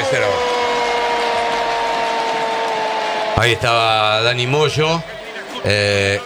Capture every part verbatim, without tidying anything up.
ser ahora. Ahí estaba Dani Moyo eh,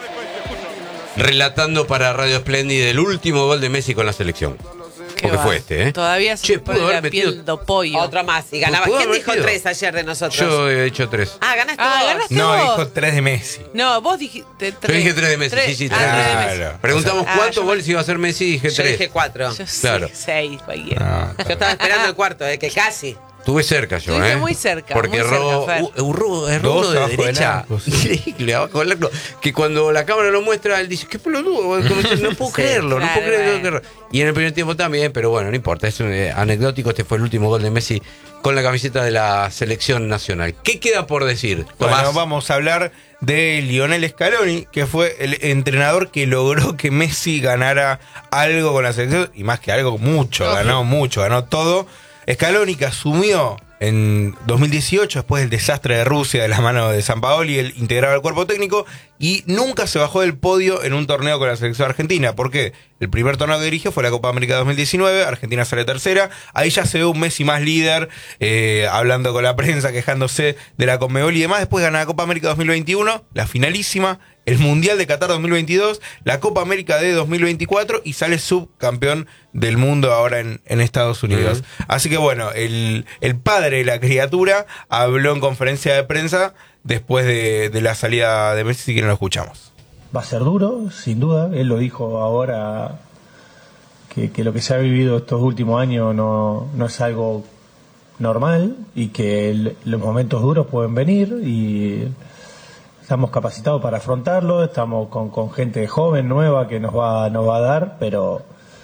relatando para Radio Espléndida el último gol de Messi con la selección. Qué Porque va. fue este, ¿eh? Todavía se Che, me pone pudo haber la piel metido de pollo. Otro más y ganaba. ¿Pudo ¿Quién haber dijo metido? tres ayer de nosotros? Yo he hecho tres. Ah, ganaste Ah, vos. ganaste No, vos. dijo tres de Messi. No, vos dijiste tres. Yo dije tres de Messi, sí, sí, tres ah, de tres de Messi. Messi. Claro. Preguntamos Ah, cuántos yo- goles iba a hacer Messi y dije Yo tres. dije cuatro. Yo Claro. sí, seis, cualquiera. No, Yo estaba esperando el cuarto, eh, que casi. Estuve cerca yo, Estuviste ¿eh? muy cerca, Porque muy cerca, erró, Fer. uh, erró, erró Dos uno de abajo del derecha. arco, sí. Increíble, abajo del arco. Que cuando la cámara lo muestra, él dice, qué pelotudo, como dice, no puedo Sí, creerlo, claro, no puedo creerlo. bueno. Y en el primer tiempo también, pero bueno, no importa, es un, eh, anecdótico. Este fue el último gol de Messi con la camiseta de la selección nacional. ¿Qué queda por decir, Tomás? Bueno, vamos a hablar de Lionel Scaloni, que fue el entrenador que logró que Messi ganara algo con la selección, y más que algo, mucho, No, ganó mucho, ganó todo. Scaloni, que asumió en dos mil dieciocho, después del desastre de Rusia, de la mano de Sampaoli, él integraba el cuerpo técnico y nunca se bajó del podio en un torneo con la selección argentina. ¿Por qué? El primer torneo que dirigió fue la Copa América dos mil diecinueve, Argentina sale tercera. Ahí ya se ve un Messi más líder, eh, hablando con la prensa, quejándose de la Conmebol y demás. Después gana la Copa América dos mil veintiuno, la finalísima, el Mundial de Qatar dos mil veintidós, la Copa América de dos mil veinticuatro y sale subcampeón del mundo ahora en, en Estados Unidos. Uh-huh. Así que bueno, el, el padre de la criatura habló en conferencia de prensa después de, de la salida de Messi, que no lo escuchamos. Va a ser duro, sin duda. Él lo dijo ahora, que, que lo que se ha vivido estos últimos años no, no es algo normal y que el, los momentos duros pueden venir y estamos capacitados para afrontarlo. Estamos con, con gente joven, nueva, que nos va, nos va a dar, pero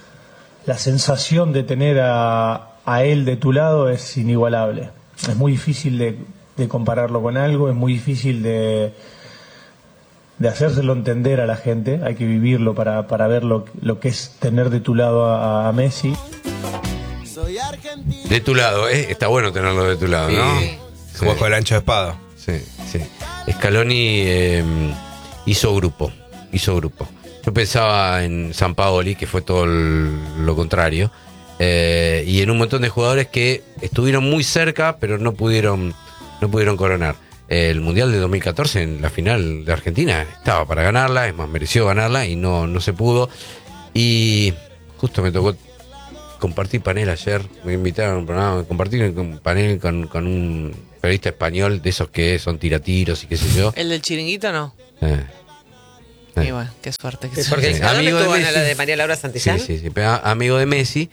la sensación de tener a, a él de tu lado es inigualable. Es muy difícil de, de compararlo con algo, es muy difícil de... de hacérselo entender a la gente. Hay que vivirlo para, para ver lo, lo que es tener de tu lado a, a Messi. De tu lado, ¿eh? Está bueno tenerlo de tu lado, ¿no? Sí. Jugó con el ancho de espada. Sí, sí. Scaloni eh, hizo grupo, hizo grupo. Yo pensaba en Sampaoli, que fue todo el, lo contrario, eh, y en un montón de jugadores que estuvieron muy cerca, pero no pudieron, no pudieron coronar. El Mundial de dos mil catorce, en la final de Argentina, estaba para ganarla, es más, mereció ganarla y no, no se pudo. Y justo me tocó compartir panel ayer, me invitaron a un programa, compartir un panel con, con un periodista español, de esos que son tiratiros y qué sé yo. ¿El del chiringuito no? Eh, eh. Y bueno, qué suerte que Sí, porque Sí, el amigo amigo de estuvo en Messi. la de María Laura Santillán. Sí, sí, sí, pero amigo de Messi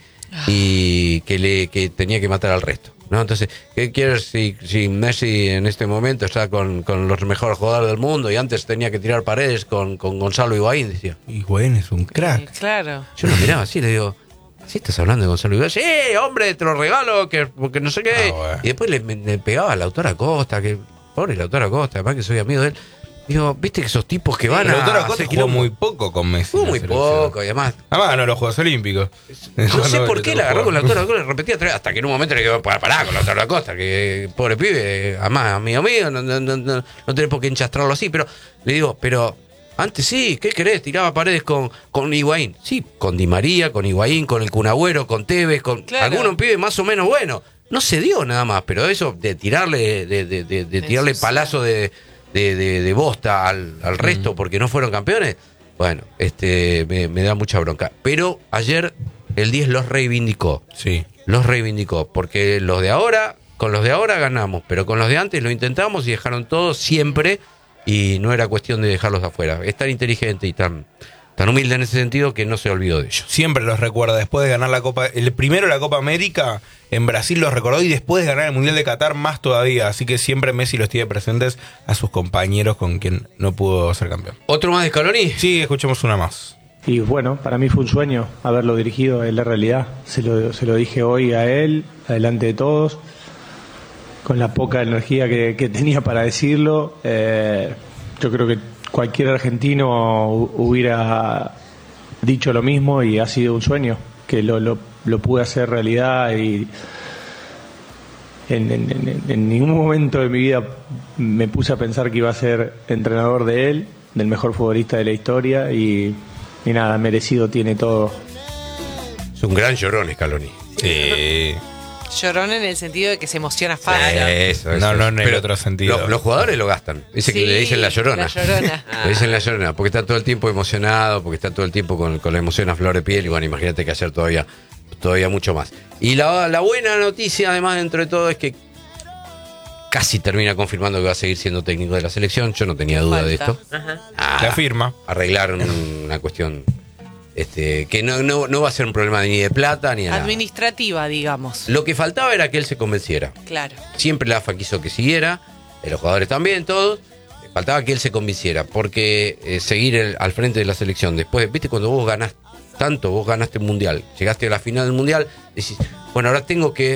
y que le que tenía que matar al resto, ¿no? Entonces, ¿qué quieres si, si Messi en este momento está con, con los mejores jugadores del mundo y antes tenía que tirar paredes con, con Gonzalo Higuaín? Decía. Higuaín es un crack. Sí, claro. Yo lo miraba así, le digo, ¿sí estás hablando de Gonzalo Higuaín? Sí, hombre, te lo regalo, que, porque no sé qué. Ah, bueno. Y después le, le pegaba a la autora Costa, que pobre la autora Costa, además que soy amigo de él. Digo, viste que esos tipos que van Pero a Lautaro hacer Acosta jugó quilombo? muy poco con Messi. Jugó en la muy selección. poco, y además Además ganó los Juegos Olímpicos. no sé por qué la agarró con la autora Costa, le repetía tres, hasta que en un momento le digo, para parar con la autora Costa, que pobre pibe, además amigo mío, no, no, no, no, no tenés por qué enchastrarlo así, pero le digo, pero antes sí, ¿qué querés? Tiraba paredes con, con Higuaín. Sí, con Di María, con Higuaín, con el Kun Agüero, con Tevez, con Claro. algunos pibes más o menos buenos. No se dio nada más, pero eso de tirarle, de, de, de, de tirarle Eso sí. palazo de, de, de, de bosta al, al resto porque no fueron campeones, bueno, este me, me da mucha bronca. Pero ayer el diez los reivindicó. Sí. Los reivindicó, porque los de ahora, con los de ahora ganamos, pero con los de antes lo intentamos y dejaron todo siempre, y no era cuestión de dejarlos afuera. Es tan inteligente y tan, tan humilde en ese sentido que no se olvidó de ellos. Siempre los recuerda. Después de ganar la Copa, el primero la Copa América en Brasil los recordó, y después de ganar el Mundial de Qatar más todavía. Así que siempre Messi los tiene presentes a sus compañeros con quien no pudo ser campeón. ¿Otro más de Scaloni? Sí, escuchemos una más. Y bueno, para mí fue un sueño haberlo dirigido en la realidad. Se lo, se lo dije hoy a él, adelante de todos, con la poca energía que, que tenía para decirlo. Eh, yo creo que cualquier argentino hubiera dicho lo mismo, y ha sido un sueño que lo, lo, lo pude hacer realidad, y en, en, en, en ningún momento de mi vida me puse a pensar que iba a ser entrenador de él, del mejor futbolista de la historia, y, y nada, merecido tiene todo. Es un gran llorón Scaloni. Sí. Llorón en el sentido de que se emociona fácil. Eh, Eso, eso. No, no en el Pero otro sentido. Los, los jugadores lo gastan. Dice que Sí, le dicen la llorona. la llorona. Le dicen la llorona, porque está todo el tiempo emocionado, porque está todo el tiempo con, con la emoción a flor de piel. Y bueno, imagínate que ayer todavía, todavía mucho más. Y la, la buena noticia, además, dentro de todo, es que casi termina confirmando que va a seguir siendo técnico de la selección. Yo no tenía duda Falta. de esto. Ajá. Ah, La firma. Arreglar un- una cuestión este, que no, no, no va a ser un problema ni de plata ni de nada. Administrativa, digamos. Lo que faltaba era que él se convenciera. Claro. Siempre la A F A quiso que siguiera, eh, los jugadores también, todos. Eh, Faltaba que él se convenciera, porque eh, seguir el- al frente de la selección, después, viste, cuando vos ganás tanto, vos ganaste el Mundial, llegaste a la final del Mundial, decís, bueno, ahora tengo que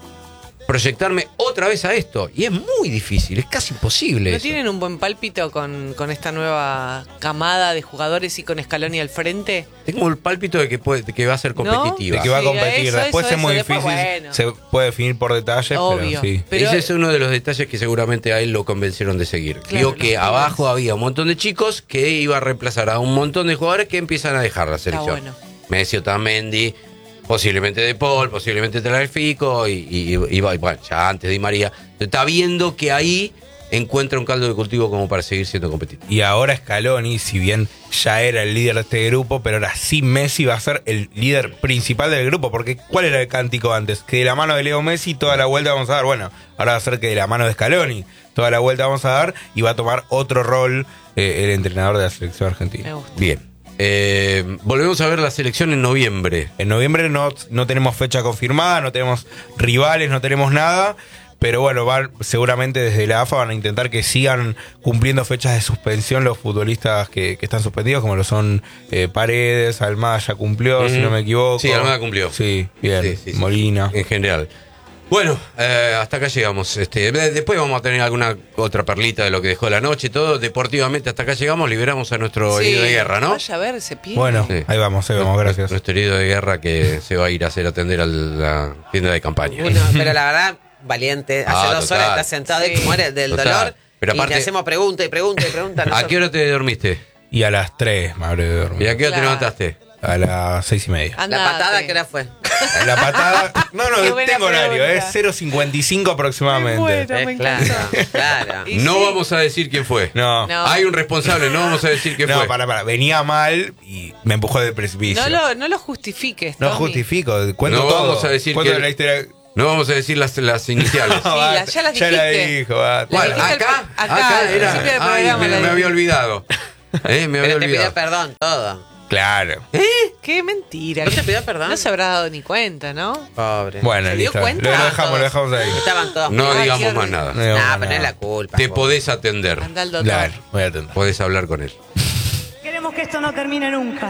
proyectarme otra vez a esto. Y es muy difícil, es casi imposible. ¿No eso. tienen un buen pálpito con, con esta nueva camada de jugadores y con Scaloni al frente? Tengo el pálpito de que, puede, de que va a ser ¿No? competitiva. De que va a Sí, competir. eso, después eso, es muy eso, después, difícil. bueno. Se puede definir por detalles, Obvio. pero sí. Pero- Ese es uno de los detalles que seguramente a él lo convencieron de seguir. Claro, Digo que los abajo jóvenes. había un montón de chicos que iba a reemplazar a un montón de jugadores que empiezan a dejar la selección. bueno. Messi, Otamendi, posiblemente De Paul, posiblemente Fico y, y, y, y bueno, ya antes Di María. Está viendo que ahí encuentra un caldo de cultivo como para seguir siendo competitivo. Y ahora Scaloni, si bien ya era el líder de este grupo, pero ahora sí Messi va a ser el líder principal del grupo. Porque ¿cuál era el cántico antes? Que de la mano de Leo Messi toda la vuelta vamos a dar. Bueno, ahora va a ser que de la mano de Scaloni toda la vuelta vamos a dar y va a tomar otro rol eh, el entrenador de la selección Me argentina. gusta. Bien. Eh, volvemos a ver la selección en noviembre. En noviembre no, no tenemos fecha confirmada, no tenemos rivales, no tenemos nada. Pero bueno, van, seguramente desde la A F A van a intentar que sigan cumpliendo fechas de suspensión los futbolistas que, que están suspendidos, como lo son eh, Paredes, Almada ya cumplió, si no me equivoco. Sí, Almada cumplió. Sí, bien. Sí, sí, sí. Molina. En general. Bueno, eh, hasta acá llegamos. Este, de- después vamos a tener alguna otra perlita de lo que dejó la noche, todo. Deportivamente hasta acá llegamos, liberamos a nuestro Sí, herido de guerra, ¿no? Vaya a ver, se pierde. Bueno, Sí. ahí vamos, ahí vamos, gracias. Nuestro herido de guerra que se va a ir a hacer atender a la tienda de campaña. Uno, pero la verdad, valiente. Hace Ah, dos total. horas está sentado y Sí. muere del Total. dolor. Pero y aparte- le hacemos pregunta y pregunta y pregunta. ¿A Nosotros- qué hora te dormiste? Y a las tres me habré de ¿Y dormir. a qué hora te Claro. levantaste? A las seis y media. La Andate. patada, ¿qué hora fue? La patada. No, no, Qué buena tengo horario, pregunta. es cero cincuenta y cinco aproximadamente. Me muero. me Eh, claro, encanta. claro. Y No sí. vamos a decir quién fue. No, No. Hay un responsable, no vamos a decir quién no, fue. para, para. Venía mal y me empujó del precipicio. No lo, no lo justifiques, No Tommy. justifico, cuento No todo. vamos a decir Cuento que- la historia. No vamos a decir las, las iniciales. Sí, basta, ya las Ya la dijiste. dijo, basta. ¿Cuál? dijiste al- ¿Acá? acá, Acá al era. principio del Ay, programa me, la me dije. había olvidado. Eh, me había Pero te pidió olvidado. perdón, todo. Claro. Qué mentira. ¿No te pidió perdón? No se habrá dado ni cuenta, ¿no? Pobre. Bueno, ¿Se dio listo. Lo, cuenta? lo dejamos, lo Todos. dejamos ahí. Estaban todos. No Ay, digamos qué más horrible. nada. No digamos Nah, más pero no es nada. la culpa. Te vos. podés atender. Anda al doctor. Claro, voy a atender. Podés hablar con él. Queremos que esto no termine nunca.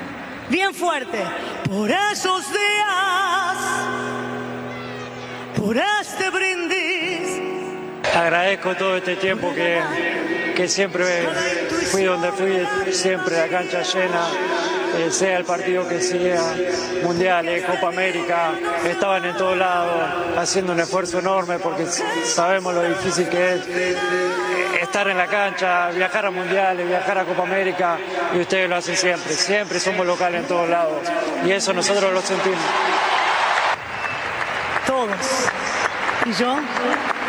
Bien fuerte. Por esos días, por este brindis. Agradezco todo este tiempo que, que siempre fui donde fui, siempre la cancha llena, eh, sea el partido que sea, mundiales, Copa América, estaban en todos lados haciendo un esfuerzo enorme porque sabemos lo difícil que es eh, estar en la cancha, viajar a mundiales, viajar a Copa América y ustedes lo hacen siempre, siempre somos locales en todos lados y eso nosotros lo sentimos. Todos. ¿Y yo?